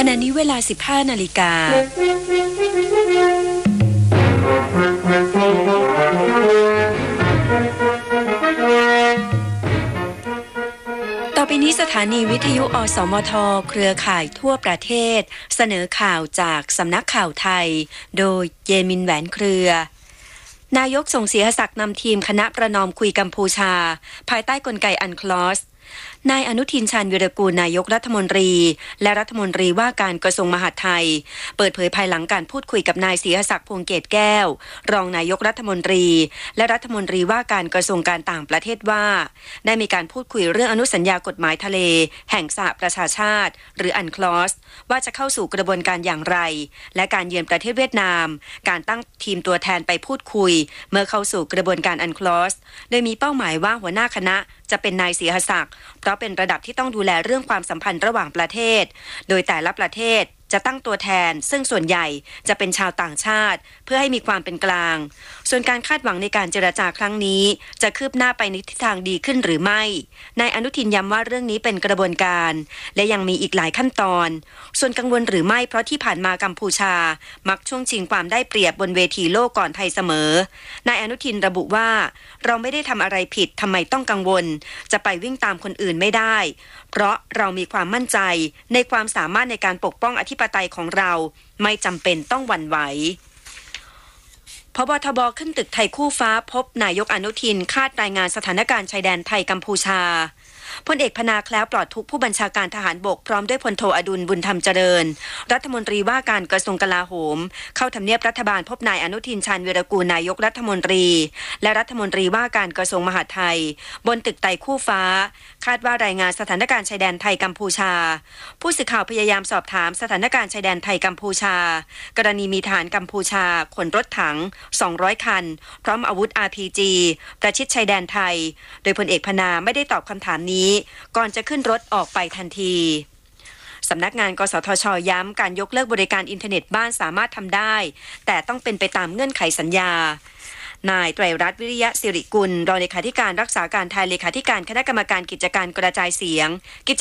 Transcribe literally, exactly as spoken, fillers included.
ณะนี้เวลา สิบห้า นาฬิกาต่อไปนี้สถานีวิทยุอสมทเครือข่ายทั่วประเทศเสนอข่าวจากสำนักข่าวไทยโดยเยมินแหวนเครือนายกส่งเสียศักดิ์นำทีมคณะประนอมคุยกัมพูชาภายใต้กลไกอันคลอสนายอนุทินชาญวีรกูลนายกรัฐมนตรีและรัฐมนตรีว่าการกระทรวงมหาดไทยเปิดเผยภายหลังการพูดคุยกับนายศรีหศักดิ์พวงเกตแก้วรองนายกรัฐมนตรีและรัฐมนตรีว่าการกระทรวงการต่างประเทศว่าได้มีการพูดคุยเรื่องอนุสัญญากฎหมายทะเลแห่งสหประชาชาติหรืออันคลอสว่าจะเข้าสู่กระบวนการอย่างไรและการเยือนประเทศเวียดนามการตั้งทีมตัวแทนไปพูดคุยเมื่อเข้าสู่กระบวนการอันคลอสโดยมีเป้าหมายว่าหัวหน้าคณะจะเป็นนายศรีหศักดิ์เพราะเป็นระดับที่ต้องดูแลเรื่องความสัมพันธ์ระหว่างประเทศโดยแต่ละประเทศจะตั้งตัวแทนซึ่งส่วนใหญ่จะเป็นชาวต่างชาติเพื่อให้มีความเป็นกลางส่วนการคาดหวังในการเจรจาครั้งนี้จะคืบหน้าไปในทิศทางดีขึ้นหรือไม่นายอนุทินย้ำว่าเรื่องนี้เป็นกระบวนการและยังมีอีกหลายขั้นตอนส่วนกังวลหรือไม่เพราะที่ผ่านมากัมพูชามักช่วงชิงความได้เปรียบบนเวทีโลกก่อนไทยเสมอนายอนุทินระบุว่าเราไม่ได้ทำอะไรผิดทำไมต้องกังวลจะไปวิ่งตามคนอื่นไม่ได้เพราะเรามีความมั่นใจในความสามารถในการปกป้องอธิปไตยของเราไม่จำเป็นต้องหวั่นไหวผบ.ทบ.ขึ้นตึกไทยคู่ฟ้าพบนายกอนุทินคาดรายงานสถานการณ์ชายแดนไทยกัมพูชาพลเอกพนาแคล้วปลอดทุกข์ผู้บัญชาการทหารบกพร้อมด้วยพลโทอดุลบุญธรรมเจริญรัฐมนตรีว่าการกระทรวงกลาโหมเข้าทำเนียบรัฐบาลพบนายอนุทินชาญวีรกูลนายกรัฐมนตรีและรัฐมนตรีว่าการกระทรวงมหาดไทยบนตึกไทยคู่ฟ้าคาดว่ารายงานสถานการณ์ชายแดนไทยกัมพูชาผู้สื่อข่าวพยายามสอบถามสถานการณ์ชายแดนไทยกัมพูชากรณีมีทหารกัมพูชาขนรถถังสองร้อยคันพร้อมอาวุธ อาร์ พี จี ประชิดชายแดนไทยโดยพลเอกพนาไม่ได้ตอบคำถามนี้ก่อนจะขึ้นรถออกไปทันทีสำนักงานกสทช.ย้ำการยกเลิกบริการอินเทอร์เน็ตบ้านสามารถทำได้แต่ต้องเป็นไปตามเงื่อนไขสัญญานายไตรรัตน์วิริยะสิริกุลรองเลขาธิการรักษาการแทนเลขาธิการคณะกรรมการกิจการกระจายเสียงกิจ